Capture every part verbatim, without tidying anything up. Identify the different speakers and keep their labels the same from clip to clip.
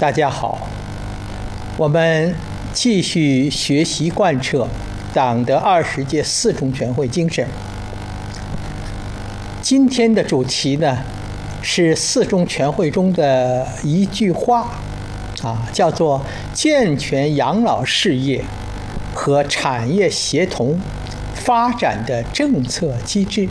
Speaker 1: 大家好，我们继续学习贯彻党的二十届四中全会精神。今天的主题呢，是四中全会中的一句话，啊，叫做“健全养老事业和产业协同发展的政策机制”。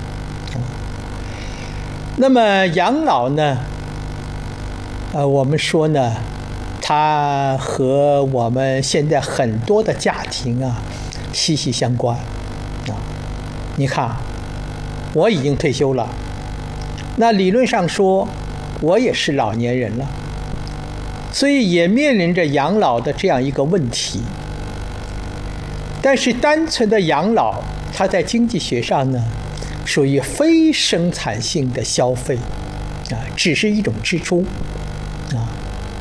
Speaker 1: 那么养老呢，呃，我们说呢，它和我们现在很多的家庭啊息息相关啊。你看，我已经退休了，那理论上说，我也是老年人了，所以也面临着养老的这样一个问题。但是单纯的养老，它在经济学上呢，属于非生产性的消费啊，只是一种支出啊。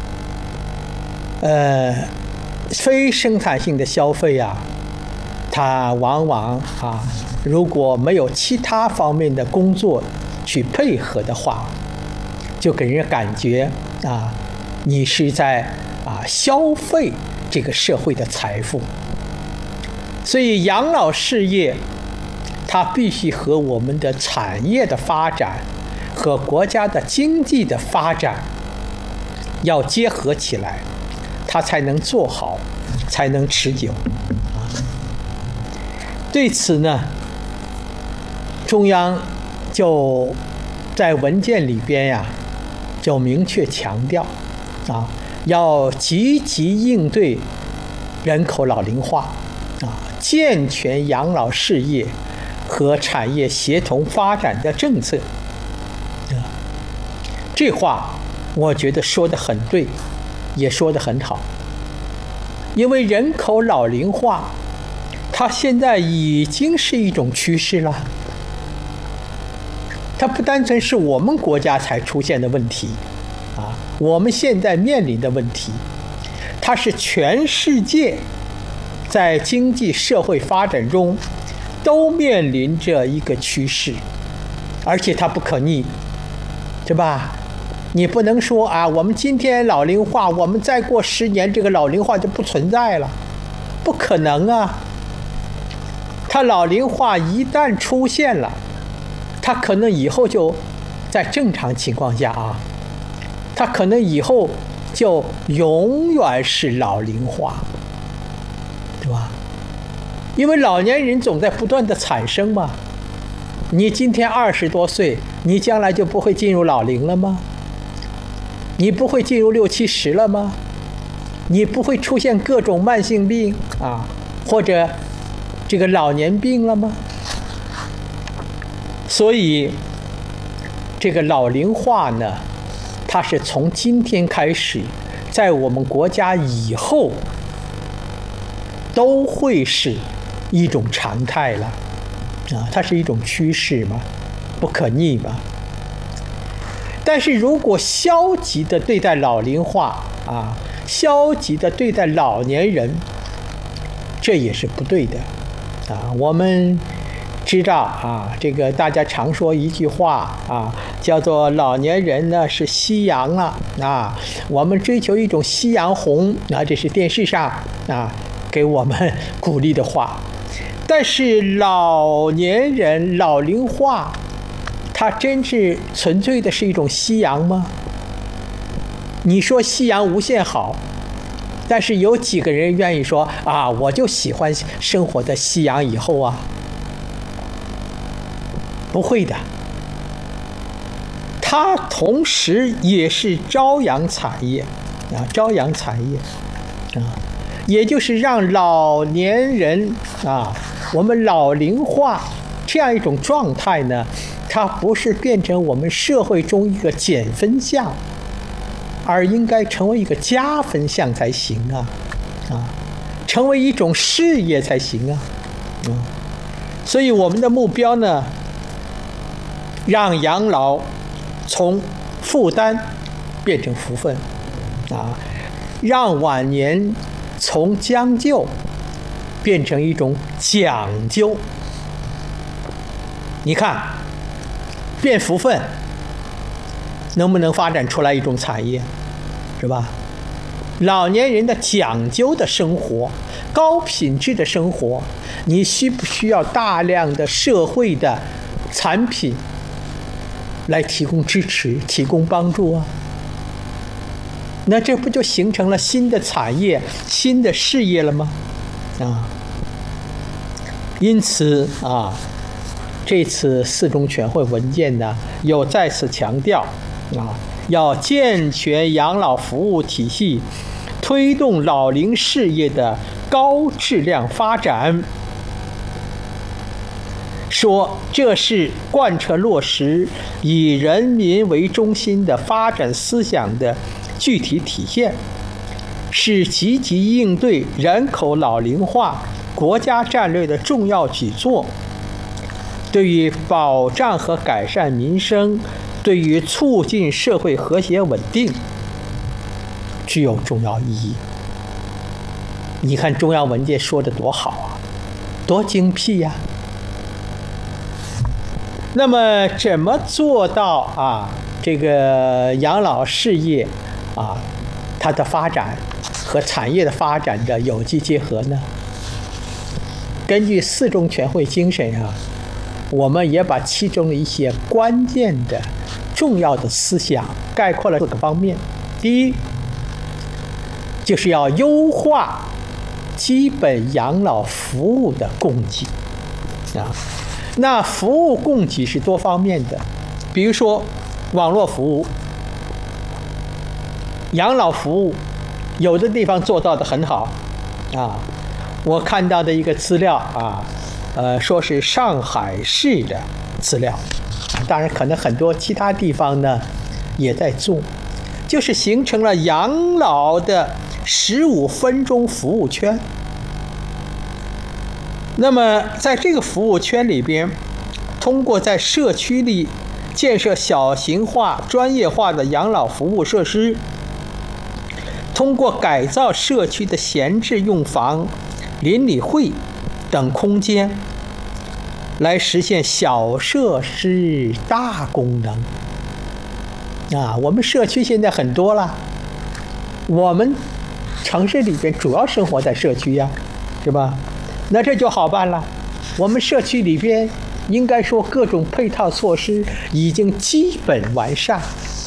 Speaker 1: 呃，非生产性的消费啊，它往往啊，如果没有其他方面的工作去配合的话，就给人感觉啊，你是在啊消费这个社会的财富。所以养老事业，它必须和我们的产业的发展和国家的经济的发展要结合起来，它才能做好，才能持久。对此呢，中央就在文件里边呀，就明确强调啊，要积极应对人口老龄化啊，健全养老事业和产业协同发展的政策。这话我觉得说得很对，也说得很好。因为人口老龄化，它现在已经是一种趋势了。它不单纯是我们国家才出现的问题啊，我们现在面临的问题，它是全世界在经济社会发展中都面临着一个趋势，而且它不可逆，对吧？你不能说啊，我们今天老龄化，我们再过十年这个老龄化就不存在了，不可能啊！它老龄化一旦出现了，它可能以后就在正常情况下啊，它可能以后就永远是老龄化，对吧？因为老年人总在不断的产生嘛。你今天二十多岁，你将来就不会进入老龄了吗？你不会进入六七十了吗？你不会出现各种慢性病啊，或者这个老年病了吗？所以这个老龄化呢，它是从今天开始，在我们国家以后都会是一种常态了啊，它是一种趋势嘛，不可逆嘛。但是如果消极的对待老龄化啊，消极的对待老年人，这也是不对的啊。我们知道啊，这个大家常说一句话啊，叫做老年人呢是夕阳了啊，我们追求一种夕阳红啊，这是电视上啊给我们鼓励的话。但是老年人老龄化，它真是纯粹的是一种夕阳吗？你说夕阳无限好，但是有几个人愿意说啊，我就喜欢生活在夕阳以后啊？不会的，它同时也是朝阳产业啊，朝阳产业啊，也就是让老年人啊，我们老龄化这样一种状态呢，它不是变成我们社会中一个减分项，而应该成为一个加分项才行啊，啊，成为一种事业才行啊，嗯，所以我们的目标呢，让养老从负担变成福分，啊，让晚年从将就变成一种讲究。你看，变福分能不能发展出来一种产业？ 是吧？老年人的讲究的生活，高品质的生活，你需不需要大量的社会的产品来提供支持、提供帮助啊？那这不就形成了新的产业、新的事业了吗？啊，因此啊，这次四中全会文件呢，又再次强调啊，要健全养老服务体系，推动老龄事业的高质量发展。说这是贯彻落实以人民为中心的发展思想的具体体现，是积极应对人口老龄化国家战略的重要举措，对于保障和改善民生，对于促进社会和谐稳定具有重要意义。你看中央文件说的多好啊，多精辟呀！那么怎么做到啊这个养老事业啊它的发展和产业的发展的有机结合呢？根据四中全会精神啊，我们也把其中的一些关键的重要的思想概括了四个方面。第一，就是要优化基本养老服务的供给啊。那服务供给是多方面的，比如说网络服务、养老服务，有的地方做到的很好啊。我看到的一个资料啊，呃，说是上海市的资料，当然可能很多其他地方呢也在做，就是形成了养老的十五分钟服务圈。那么在这个服务圈里边，通过在社区里建设小型化、专业化的养老服务设施，通过改造社区的闲置用房、邻里会等空间，来实现小设施大功能。啊，我们社区现在很多了，我们城市里边主要生活在社区呀，是吧？那这就好办了，我们社区里边应该说各种配套措施已经基本完善，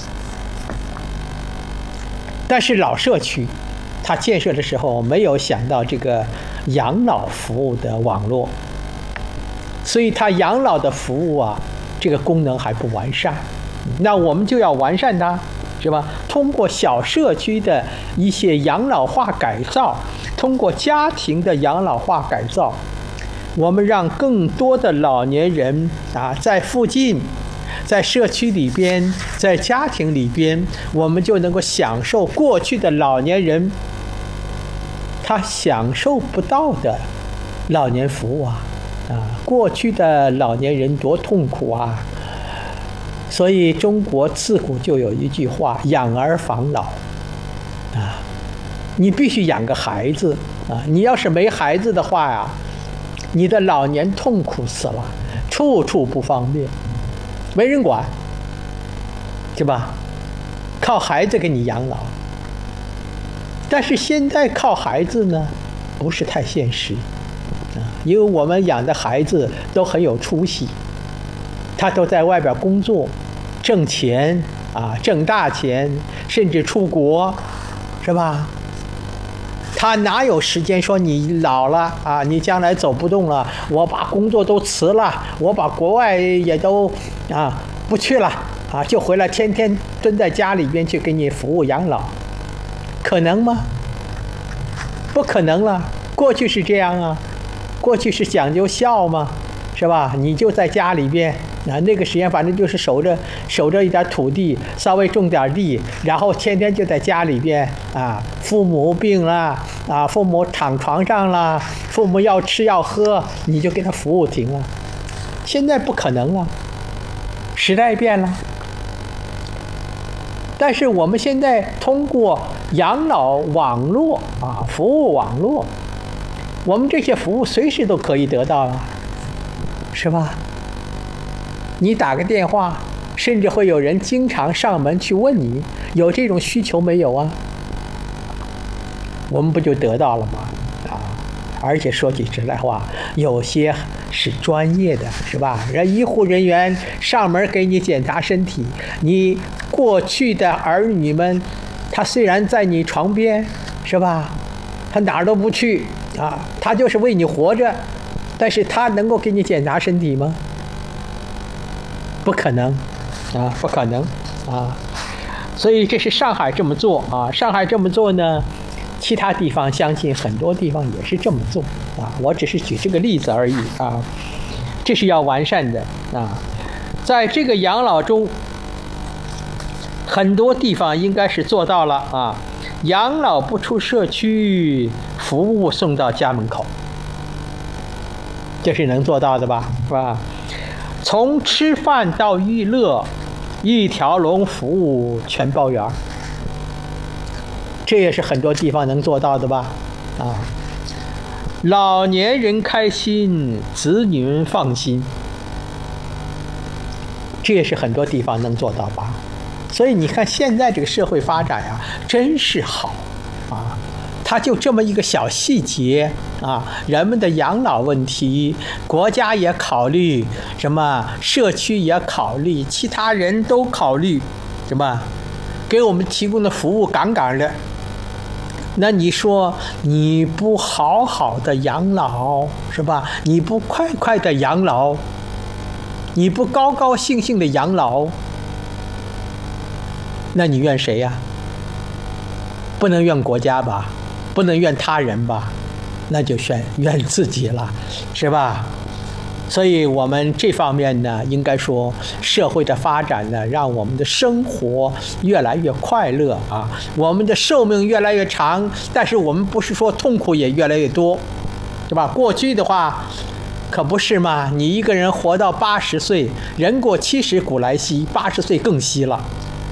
Speaker 1: 但是老社区它建设的时候没有想到这个养老服务的网络，所以它养老的服务啊，这个功能还不完善。那我们就要完善它，是吧？通过小社区的一些养老化改造，通过家庭的养老化改造，我们让更多的老年人啊，在附近，在社区里边，在家庭里边，我们就能够享受过去的老年人他享受不到的老年服务啊！啊，过去的老年人多痛苦啊！所以中国自古就有一句话：养儿防老啊！你必须养个孩子啊！你要是没孩子的话呀，你的老年痛苦死了，处处不方便，没人管，是吧？靠孩子给你养老。但是现在靠孩子呢，不是太现实啊，因为我们养的孩子都很有出息，他都在外边工作，挣钱啊，挣大钱，甚至出国，是吧？他哪有时间说你老了啊，你将来走不动了，我把工作都辞了，我把国外也都啊不去了啊，就回来天天蹲在家里边去给你服务养老，可能吗？不可能了。过去是这样啊，过去是讲究孝嘛，是吧？你就在家里边啊，那个时间反正就是守着守着一点土地，稍微种点地，然后天天就在家里边啊，父母病了啊，父母躺床上了，父母要吃要喝，你就给他服务停了。现在不可能了，时代变了。但是我们现在通过养老网络啊，服务网络，我们这些服务随时都可以得到了，是吧？你打个电话，甚至会有人经常上门去问你有这种需求没有啊？我们不就得到了吗？啊，而且说句实在话，有些是专业的，是吧？人医护人员上门给你检查身体，你过去的儿女们，他虽然在你床边，是吧？他哪儿都不去啊，他就是为你活着，但是他能够给你检查身体吗？不可能，啊，不可能啊！所以这是上海这么做啊，上海这么做呢，其他地方相信很多地方也是这么做啊。我只是举这个例子而已啊，这是要完善的啊。在这个养老中，很多地方应该是做到了啊，养老不出社区，服务送到家门口，这是能做到的吧？是吧？从吃饭到娱乐，一条龙服务全包圆，这也是很多地方能做到的吧？啊，老年人开心，子女们放心，这也是很多地方能做到吧？所以你看，现在这个社会发展呀、啊，真是好啊！它就这么一个小细节啊，人们的养老问题，国家也考虑，什么社区也考虑，其他人都考虑，什么给我们提供的服务杠杠的。那你说你不好好的养老，是吧？你不快快的养老，你不高高兴兴的养老，那你怨谁呀？不能怨国家吧？不能怨他人吧？那就怨怨自己了，是吧？所以我们这方面呢，应该说社会的发展呢，让我们的生活越来越快乐啊，我们的寿命越来越长，但是我们不是说痛苦也越来越多，对吧？过去的话可不是嘛，你一个人活到八十岁，人过七十古来稀，八十岁更稀了。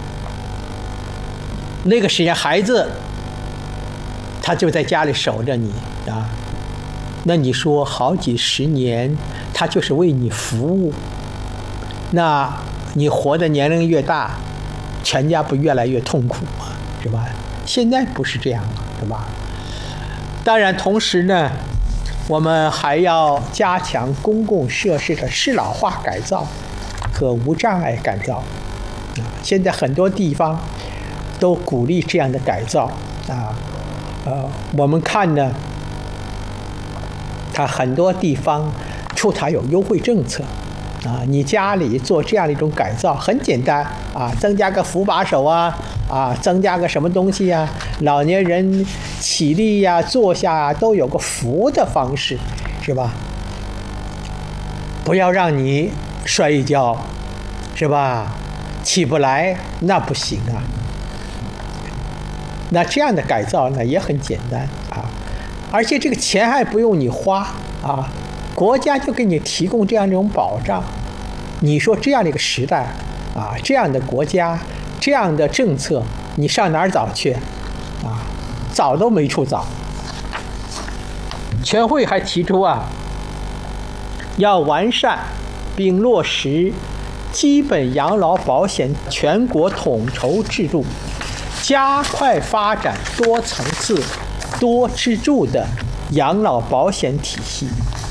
Speaker 1: 那个时间孩子他就在家里守着你啊，那你说好几十年他就是为你服务，那你活的年龄越大，全家不越来越痛苦吗？是吧？现在不是这样了，是吧？当然同时呢，我们还要加强公共设施的适老化改造和无障碍改造啊，现在很多地方都鼓励这样的改造啊。呃，我们看呢，它很多地方出台有优惠政策啊，你家里做这样的一种改造很简单啊，增加个扶把手啊，啊，增加个什么东西呀、啊，老年人起立呀、啊、坐下啊，都有个扶的方式，是吧？不要让你摔一跤，是吧？起不来那不行啊。那这样的改造呢也很简单啊，而且这个钱还不用你花啊，国家就给你提供这样一种保障。你说这样的一个时代啊，这样的国家，这样的政策，你上哪儿找去啊？找都没处找。全会还提出啊，要完善并落实基本养老保险全国统筹制度，加快发展多层次、多支柱的养老保险体系，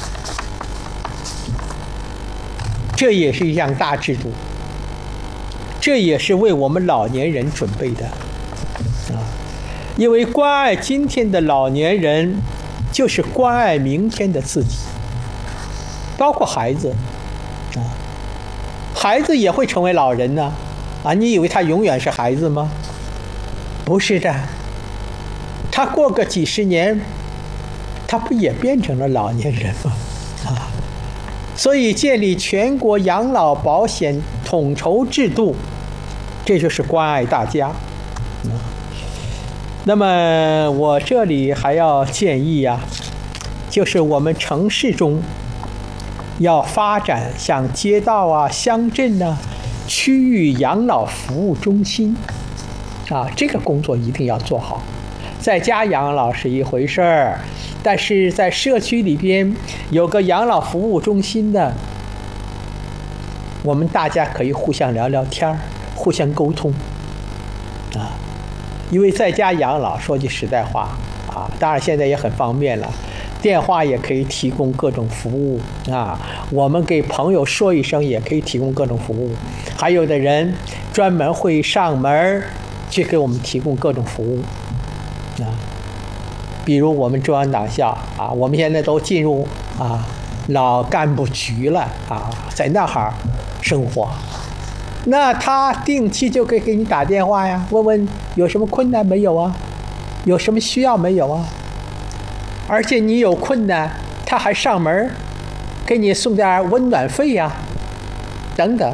Speaker 1: 这也是一项大制度，这也是为我们老年人准备的啊！因为关爱今天的老年人，就是关爱明天的自己，包括孩子啊，孩子也会成为老人呢啊！你以为他永远是孩子吗？不是的，他过个几十年，他不也变成了老年人吗？啊，所以建立全国养老保险统筹制度，这就是关爱大家。啊，那么我这里还要建议啊，就是我们城市中要发展像街道啊、乡镇啊、区域养老服务中心。啊，这个工作一定要做好。在家养老是一回事儿，但是在社区里边有个养老服务中心的，我们大家可以互相聊聊天，互相沟通， 啊，因为在家养老，说句实在话啊，当然现在也很方便了，电话也可以提供各种服务啊，我们给朋友说一声也可以提供各种服务，还有的人专门会上门去给我们提供各种服务啊，比如我们中央党校啊，我们现在都进入啊老干部局了啊，在那儿生活。那他定期就可以给你打电话呀，问问有什么困难没有啊，有什么需要没有啊？而且你有困难，他还上门给你送点温暖费呀，等等。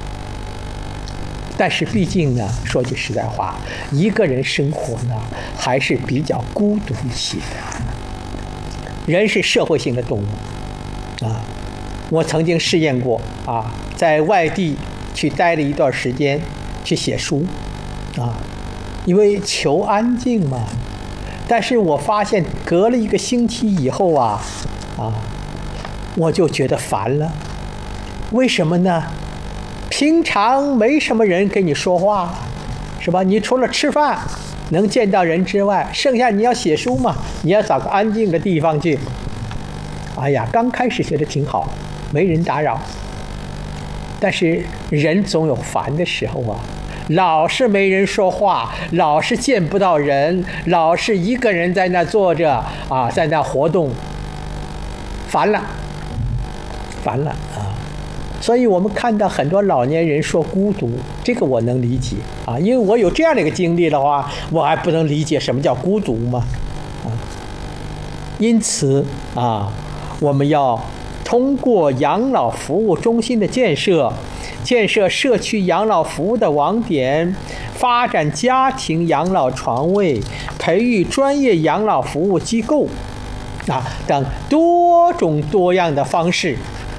Speaker 1: 但是毕竟呢，说句实在话，一个人生活呢还是比较孤独一些的。人是社会性的动物啊，我曾经试验过啊，在外地去待了一段时间，去写书啊，因为求安静嘛。但是我发现隔了一个星期以后啊，啊，我就觉得烦了。为什么呢？平常没什么人跟你说话，是吧？你除了吃饭能见到人之外，剩下你要写书嘛，你要找个安静的地方去。哎呀，刚开始觉得挺好，没人打扰。但是人总有烦的时候啊，老是没人说话，老是见不到人，老是一个人在那坐着啊，在那活动，烦了，烦了啊！所以我们看到很多老年人说孤独，这个我能理解啊，因为我有这样的一个经历的话，我还不能理解什么叫孤独吗？啊，因此啊，我们要通过养老服务中心的建设，建设社区养老服务的网点，发展家庭养老床位，培育专业养老服务机构啊等多种多样的方式。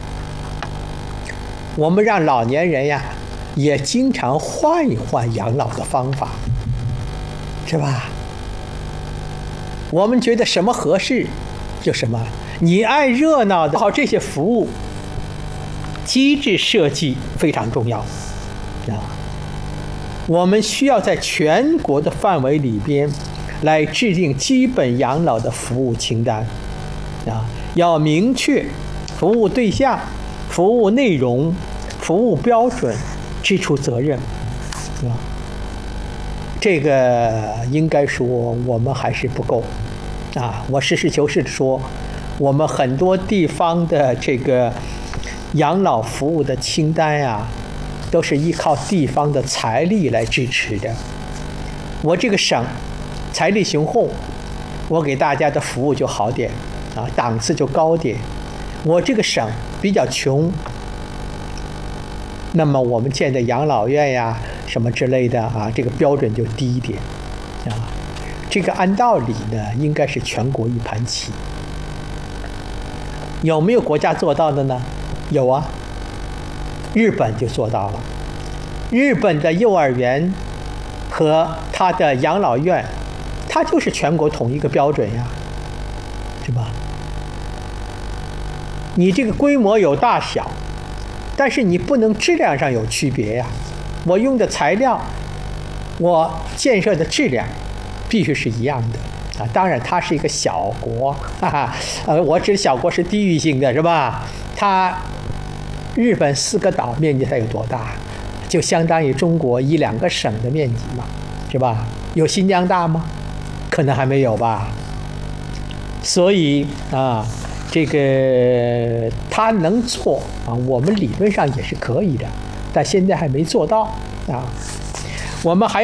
Speaker 1: 我们让老年人呀也经常换一换养老的方法，是吧？我们觉得什么合适就什么，你爱热闹的好，这些服务机制设计非常重要啊。我们需要在全国的范围里边来制定基本养老的服务清单啊，要明确服务对象、服务内容、服务标准、支出责任啊。这个应该说我们还是不够啊。我实事求是地说，我们很多地方的这个养老服务的清单啊，都是依靠地方的财力来支持的。我这个省财力雄厚，我给大家的服务就好点啊，档次就高点。我这个省比较穷，那么我们建的养老院呀什么之类的啊，这个标准就低一点啊。这个按道理呢，应该是全国一盘棋。有没有国家做到的呢？有啊，日本就做到了。日本的幼儿园和它的养老院，它就是全国统一个标准呀，是吧？你这个规模有大小，但是你不能质量上有区别呀。我用的材料，我建设的质量必须是一样的啊。当然它是一个小国，哈哈，呃，我指小国是地域性的，是吧？它日本四个岛面积它有多大？就相当于中国一两个省的面积嘛，是吧？有新疆大吗？可能还没有吧。所以啊，这个它能做啊，我们理论上也是可以的，但现在还没做到啊。我们还